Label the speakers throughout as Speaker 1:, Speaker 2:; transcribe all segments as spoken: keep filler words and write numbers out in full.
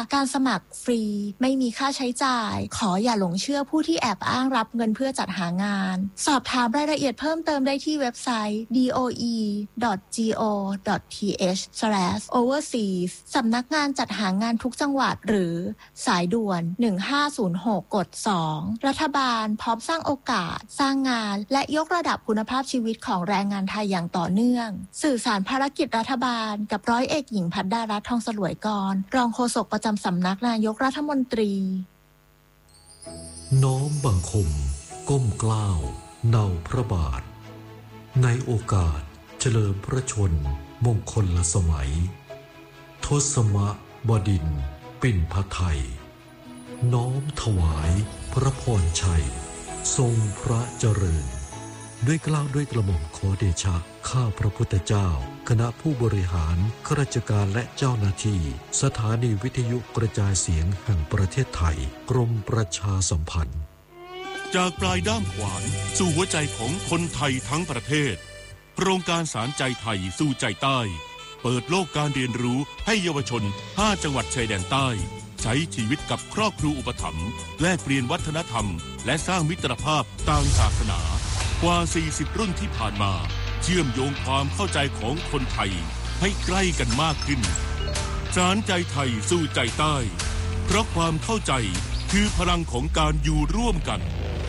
Speaker 1: การสมัครฟรีไม่มีค่าใช้จ่ายขออย่าหลงเชื่อผู้ที่แอบอ้างรับเงินเพื่อจัดหางานสอบถามรายละเอียดเพิ่มเติมได้ที่เว็บไซต์ ดี โอ อี ดอท จี โอ ดอท ที เอช สแลช โอเวอร์ซีส สำนักงานจัดหางานทุกจังหวัดหรือสายด่วนหนึ่งห้าศูนย์หกกดสองรัฐบาลพร้อมสร้างโอกาสสร้างงานและยกระดับคุณภาพชีวิตของแรงงานไทยอย่างต่อเนื่องสื่อสารภารกิจรัฐบาลกับร้อยเอกหญิงภัทรดารัตน์ทองสลวยกรรองโฆษกประจำสำนักนายกรัฐมนตรี
Speaker 2: น้อมบังคมก้มเกล้าเนาพระบาทในโอกาสเฉลิมพระชนมงคลสมัยทศมบดินทร์ปิ่นพไทยน้อมถวายพระพรชัยทรงพระเจริญด้วยเกล้าด้วยกระหม่อมขอเดชะข้าพระพุทธเจ้าคณะผู้บริหารข้าราชการและเจ้าหน้าที่สถานีวิทยุกระจายเสียงแห่งประเทศไทยกรมประชาสัมพันธ์
Speaker 3: จากปลายด้ามขวานสู่หัวใจของคนไทยทั้งประเทศโครงการสารใจไทยสู่ใจใต้เปิดโลกการเรียนรู้ให้เยาวชนห้าจังหวัดชายแดนใต้ใช้ชีวิตกับครอบครัวอุปถัมภ์แลกเปลี่ยนวัฒนธรรมและสร้างมิตรภาพต่างศาสนากว่าสี่สิบรุ่นที่ผ่านมาเชื่อมโยงความเข้าใจของคนไทยให้ใกล้กันมากขึ้นสารใจไทยสู่ใจใต้เพราะความเข้าใจคือพลังของการอยู่ร่วมกัน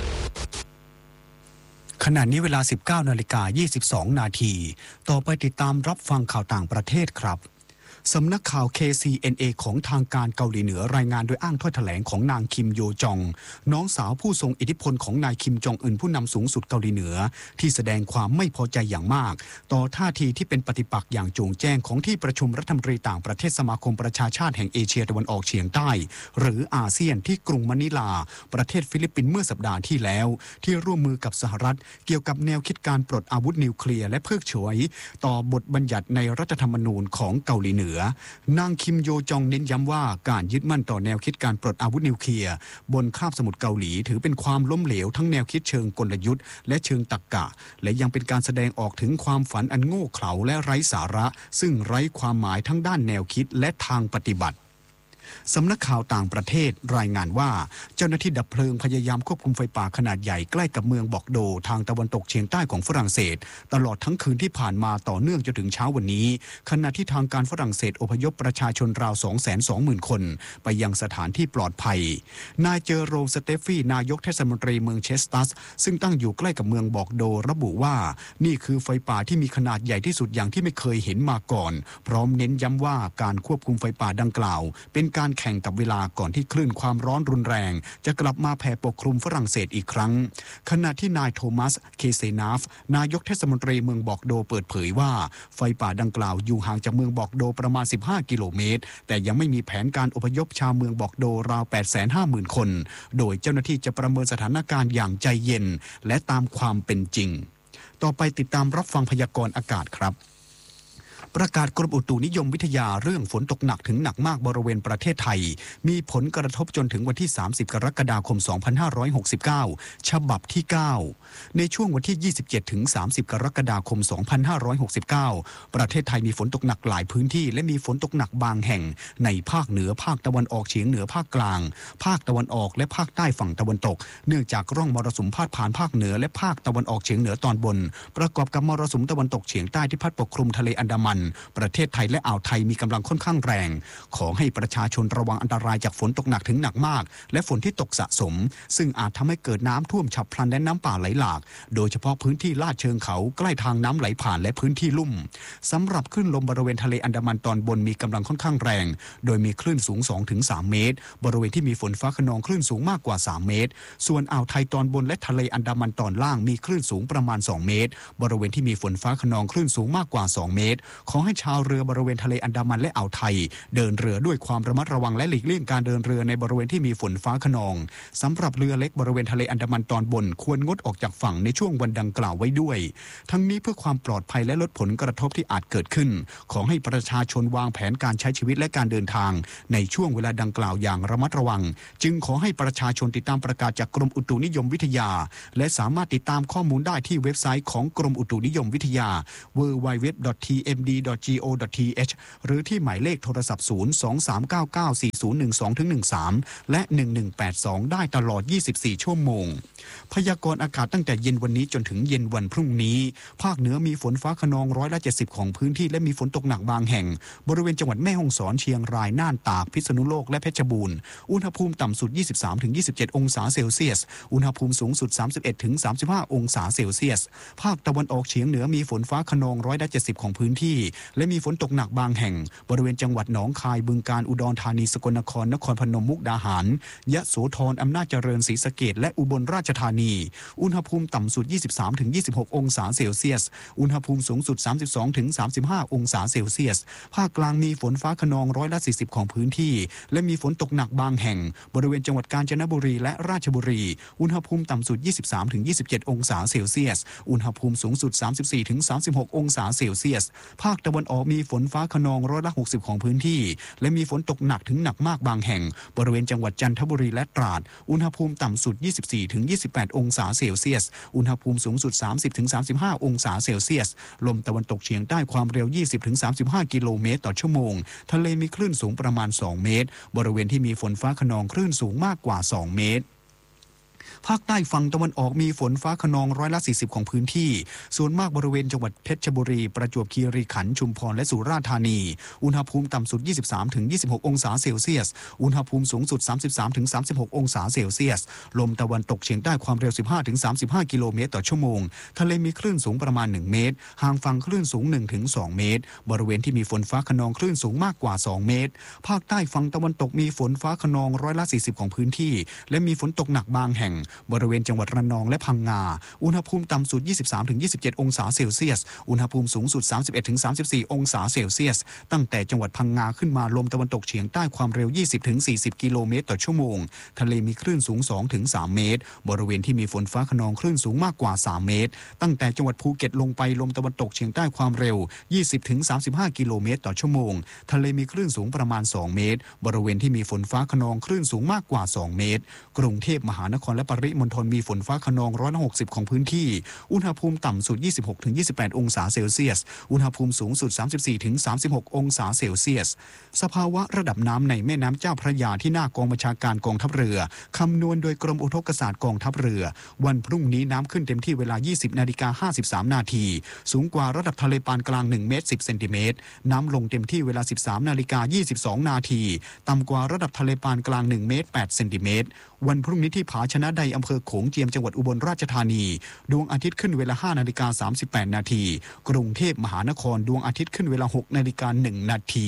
Speaker 4: ขณะนี้เวลา สิบเก้านาฬิกายี่สิบสองนาทีต่อไปติดตามรับฟังข่าวต่างประเทศครับสำนักข่าว เค ซี เอ็น เอ ของทางการเกาหลีเหนือรายงานโดยอ้างถ้อยแถลงของนางคิมโยจองน้องสาวผู้ทรงอิทธิพลของนายคิมจองอึนผู้นำสูงสุดเกาหลีเหนือที่แสดงความไม่พอใจอย่างมากต่อท่าทีที่เป็นปฏิปักษ์อย่างโจงแจ้งของที่ประชุมรัฐมนตรีต่างประเทศสมาคมประชาชาติแห่งเอเชียตะวันออกเฉียงใต้หรืออาเซียนที่กรุงมะนิลาประเทศฟิลิปปินส์เมื่อสัปดาห์ที่แล้วที่ร่วมมือกับสหรัฐเกี่ยวกับแนวคิดการปลดอาวุธนิวเคลียร์และเพิกเฉยต่อบทบัญญัติในรัฐธรรมนูญของเกาหลีเหนือนางคิมโยจองเน้นย้ำว่าการยึดมั่นต่อแนวคิดการปลดอาวุธนิวเคลียร์บนคาบสมุทรเกาหลีถือเป็นความล้มเหลวทั้งแนวคิดเชิงกลยุทธ์และเชิงตรรกะและยังเป็นการแสดงออกถึงความฝันอันโง่เขลาและไร้สาระซึ่งไร้ความหมายทั้งด้านแนวคิดและทางปฏิบัติสำนักข่าวต่างประเทศรายงานว่าเจ้าหน้าที่ดับเพลิงพยายามควบคุมไฟป่าขนาดใหญ่ใกล้กับเมืองบอกโดทางตะวันตกเฉียงใต้ของฝรั่งเศสตลอดทั้งคืนที่ผ่านมาต่อเนื่องจนถึงเช้าวันนี้ขณะที่ทางการฝรั่งเศสอพยพประชาชนราว สองแสนสองหมื่น คนไปยังสถานที่ปลอดภัยนายเจอโรมสเตฟฟี่นายกเทศมนตรีเมืองเชสตัสซึ่งตั้งอยู่ใกล้กับเมืองบอกโดระบุว่านี่คือไฟป่าที่มีขนาดใหญ่ที่สุดอย่างที่ไม่เคยเห็นมาก่อนพร้อมเน้นย้ำว่าการควบคุมไฟป่าดังกล่าวเป็นการแข่งกับเวลาก่อนที่คลื่นความร้อนรุนแรงจะกลับมาแผ่ปกคลุมฝรั่งเศสอีกครั้งขณะที่นายโทมัสเคเซนาฟนายกเทศมนตรีเมืองบอกโดเปิดเผยว่าไฟป่าดังกล่าวอยู่ห่างจากเมืองบอกโดประมาณสิบห้ากิโลเมตรแต่ยังไม่มีแผนการอพยพชาวเมืองบอกโดราว แปดแสนห้าหมื่น คนโดยเจ้าหน้าที่จะประเมินสถานการณ์อย่างใจเย็นและตามความเป็นจริงต่อไปติดตามรับฟังพยากรณ์อากาศครับประกาศกรมอุตุนิยมวิทยาเรื่องฝนตกหนักถึงหนักมากบริเวณประเทศไทยมีผลกระทบจนถึงวันที่สามสิบกรกฎาคมสองพันห้าร้อยหกสิบเก้าฉบับที่เก้าในช่วงวันที่ยี่สิบเจ็ดถึงสามสิบกรกฎาคมสองพันห้าร้อยหกสิบเก้าประเทศไทยมีฝนตกหนักหลายพื้นที่และมีฝนตกหนักบางแห่งในภาคเหนือภาคตะวันออกเฉียงเหนือภาคกลางภาคตะวันออกและภาคใต้ฝั่งตะวันตกเนื่องจากร่องมรสุมพาดผ่านภาคเหนือและภาคตะวันออกเฉียงเหนือตอนบนประกอบกับมรสุมตะวันตกเฉียงใต้ที่พัดปกคลุมทะเลอันดามันประเทศไทยและอ่าวไทยมีกำลังค่อนข้างแรงขอให้ประชาชนระวังอันตรายจากฝนตกหนักถึงหนักมากและฝนที่ตกสะสมซึ่งอาจทำให้เกิดน้ำท่วมฉับพลันและน้ำป่าไหลหลากโดยเฉพาะพื้นที่ลาดเชิงเขาใกล้ทางน้ำไหลผ่านและพื้นที่ลุ่มสำหรับคลื่นลมบริเวณทะเลอันดามันตอนบนมีกำลังค่อนข้างแรงโดยมีคลื่นสูง สองถึงสาม เมตรบริเวณที่มีฝนฟ้าคะนองคลื่นสูงมากกว่าสามเมตรส่วนอ่าวไทยตอนบนและทะเลอันดามันตอนล่างมีคลื่นสูงประมาณสองเมตรบริเวณที่มีฝนฟ้าคะนองคลื่นสูงมากกว่าสองเมตรขอให้ชาวเรือบริเวณทะเลอันดามันและอ่าวไทยเดินเรือด้วยความระมัดระวังและหลีกเลี่ยงการเดินเรือในบริเวณที่มีฝนฟ้าคะนองสำหรับเรือเล็กบริเวณทะเลอันดามันตอนบนควรงดออกจากฝั่งในช่วงวันดังกล่าวไว้ด้วยทั้งนี้เพื่อความปลอดภัยและลดผลกระทบที่อาจเกิดขึ้นขอให้ประชาชนวางแผนการใช้ชีวิตและการเดินทางในช่วงเวลาดังกล่าวอย่างระมัดระวังจึงขอให้ประชาชนติดตามประกาศจากกรมอุตุนิยมวิทยาและสามารถติดตามข้อมูลได้ที่เว็บไซต์ของกรมอุตุนิยมวิทยา ดับเบิลยู ดับเบิลยู ดับเบิลยู ดอท ที เอ็ม ดีดอท จี โอ ดอท ที เอช หรือที่หมายเลขโทรศัพท์ศูนย์ สอง สาม เก้า เก้า สี่ ศูนย์ หนึ่ง สอง หนึ่ง สาม และหนึ่ง หนึ่ง แปด สองได้ตลอดยี่สิบสี่ชั่วโมงพยากรณ์อากาศตั้งแต่เย็นวันนี้จนถึงเย็นวันพรุ่งนี้ภาคเหนือมีฝนฟ้าคะนองร้อยละเจ็ดสิบของพื้นที่และมีฝนตกหนักบางแห่งบริเวณจังหวัดแม่ฮ่องสอนเชียงรายน่านตากพิษณุโลกและเพชรบูรณ์อุณหภูมิต่ำสุด ยี่สิบสามถึงยี่สิบเจ็ด องศาเซลเซียสอุณหภูมิสูงสุด สามสิบเอ็ดถึงสามสิบห้า องศาเซลเซียสภาคตะวันออกเฉียงเหนือมีฝนฟ้าคะนองร้อยละเจ็ดสิบของพื้นที่และมีฝนตกหนักบางแห่งบริเวณจังหวัดหนองคายบึงกาฬอุดรธานีสกลนครนครพนมมุกดาหารยะโสธรอำนาจเจริญศรีสะเกษและอุบลราชธานีอุณหภูมิต่ำสุด ยี่สิบสามถึงยี่สิบหก องศาเซลเซียสอุณหภูมิสูงสุด สามสิบสองถึงสามสิบห้า องศาเซลเซียสภาคกลางมีฝนฟ้าคะนองร้อยละสี่สิบของพื้นที่และมีฝนตกหนักบางแห่งบริเวณจังหวัดกาญจนบุรีและราชบุรีอุณหภูมิต่ำสุด ยี่สิบสามถึงยี่สิบเจ็ด องศาเซลเซียสอุณหภูมิสูงสุด สามสิบสี่ถึงสามสิบหก องศาเซลเซียสภาคตะวันออกมีฝนฟ้าคะนองร้อยละหกสิบของพื้นที่และมีฝนตกหนักถึงหนักมากบางแห่งบริเวณจังหวัดจันทบุรีและตราดอุณหภูมิต่ำสุด ยี่สิบสี่ถึงยี่สิบแปด องศาเซลเซียสอุณหภูมิสูงสุด สามสิบถึงสามสิบห้า องศาเซลเซียสลมตะวันตกเฉียงใต้ความเร็ว ยี่สิบถึงสามสิบห้า กิโลเมตรต่อชั่วโมงทะเลมีคลื่นสูงประมาณสองเมตรบริเวณที่มีฝนฟ้าคะนองคลื่นสูงมากกว่าสองเมตรภาคใต้ฝั่งตะวันออกมีฝนฟ้าคะนองร้อยละสี่สิบของพื้นที่ส่วนมากบริเวณจังหวัดเพชรบุรีประจวบคีรีขันธ์ชุมพรและสุราษฎร์ธานีอุณหภูมิต่ำสุด ยี่สิบสามถึงยี่สิบหก องศาเซลเซียสอุณหภูมิสูงสุด สามสิบสามถึงสามสิบหก องศาเซลเซียสลมตะวันตกเฉียงใต้ความเร็ว สิบห้าถึงสามสิบห้า กิโลเมตรต่อชั่วโมงทะเลมีคลื่นสูงประมาณหนึ่งเมตรห่างฝั่งคลื่นสูง หนึ่งถึงสอง เมตรบริเวณที่มีฝนฟ้าคะนองคลื่นสูงมากกว่าสองเมตรภาคใต้ฝั่งตะวันตกมีฝนฟ้าคะนองร้อยละสี่สิบของพื้นที่และมีฝนตกหนักบางแห่งบริเวณจังหวัดระนองและพังงาอุณหภูมิต่ำสุด ยี่สิบสามถึงยี่สิบเจ็ด องศาเซลเซียสอุณหภูมิสูงสุด สามสิบเอ็ดถึงสามสิบสี่ องศาเซลเซียสตั้งแต่จังหวัดพังงาขึ้นมาลมตะวันตกเฉียงใต้ความเร็ว ยี่สิบถึงสี่สิบ กิโลเมตรต่อชั่วโมงทะเลมีคลื่นสูง สองถึงสาม เมตรบริเวณที่มีฝนฟ้าคะนองคลื่นสูงมากกว่าสามเมตรตั้งแต่จังหวัดภูเก็ตลงไปลมตะวันตกเฉียงใต้ความเร็ว ยี่สิบถึงสามสิบห้า กิโลเมตรต่อชั่วโมงทะเลมีคลื่นสูงประมาณสองเมตรบริเวณที่มีฝนฟ้าคะนองคลื่นสูงมากกว่าสองเมตรกรุงเทพมหานครและปริมณฑลมีฝนฟ้าคะนองร้อยละหกสิบของพื้นที่อุณหภูมิต่ำสุด ยี่สิบหกถึงยี่สิบแปด องศาเซลเซียสอุณหภูมิสูงสุด สามสิบสี่ถึงสามสิบหก องศาเซลเซียสสภาวะระดับน้ำในแม่น้ำเจ้าพระยาที่หน้ากองบัญชาการกองทัพเรือคำนวณโดยกรมอุทกศาสตร์กองทัพเรือวันพรุ่งนี้น้ำขึ้นเต็มที่เวลา ยี่สิบนาฬิกาห้าสิบสาม นาทีสูงกว่าระดับทะเลปานกลางหนึ่งเมตรสิบเซนติเมตรน้ำลงเต็มที่เวลา สิบสามนาฬิกายี่สิบสอง นาทีต่ำกว่าระดับทะเลปานกลางหนึ่งเมตรแปดเซนติเมตรวันพรุ่งนี้ที่ผาชนะใดอำเภอโขงเจียมจังหวัดอุบลราชธานีดวงอาทิตย์ขึ้นเวลา ห้านาฬิกาสามสิบแปด นาทีกรุงเทพมหานครดวงอาทิตย์ขึ้นเวลา หกนาฬิกาหนึ่ง นาที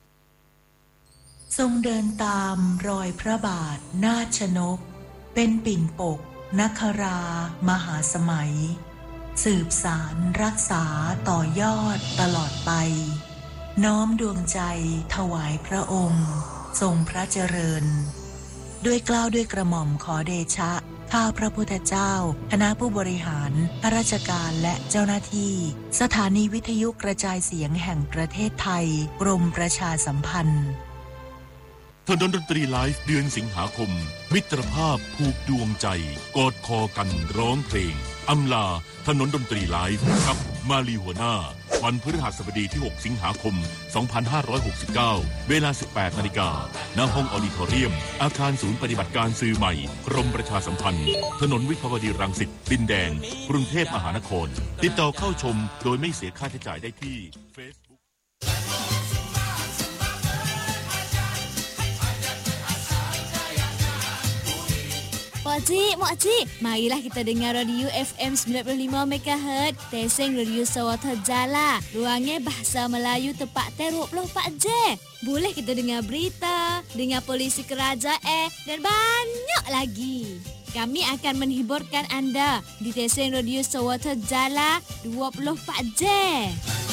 Speaker 5: ทรงเดินตามรอยพระบาทนาชนกเป็นปิ่นปกนครามหาสมัยสืบสารรักษาต่อยอดตลอดไปน้อมดวงใจถวายพระองค์ทรงพระเจริญด้วยเกล้าด้วยกระหม่อมขอเดชะข้าพระพุทธเจ้าคณะผู้บริหารข้าราชการและเจ้าหน้าที่สถานีวิทยุกระจายเสียงแห่งประเทศไทยกรมประชาสัมพันธ์
Speaker 3: ถนนดนตรีไลฟ์เดือนสิงหาคมมิตรภาพผูกดวงใจกอดคอกันร้องเพลงอำลาถนนดนตรีไลฟ์กับมาลีหัวหน้าวันพฤหัสบดีที่หกสิงหาคมสองพันห้าร้อยหกสิบเก้าเวลา สิบแปดนาฬิกา ณ ห้องออดิทอเรียมอาคารศูนย์ปฏิบัติการสื่อใหม่กรมประชาสัมพันธ์ถนนวิภาวดีรังสิตดินแดงกรุงเทพมหานครติดต่อเข้าชมโดยไม่เสียค่าใช้จ่ายได้ที่ Facebook
Speaker 6: Makcik, makcik, marilah kita dengar radio F M sembilan puluh lima megahertz, Teseng Radio Sawata Jala. Ruangnya bahasa Melayu tepat dua puluh empat jam. Boleh kita dengar berita, dengar polisi kerajaan dan banyak lagi. Kami akan menghiburkan anda di Teseng Radio Sawata Jala dua puluh empat jam.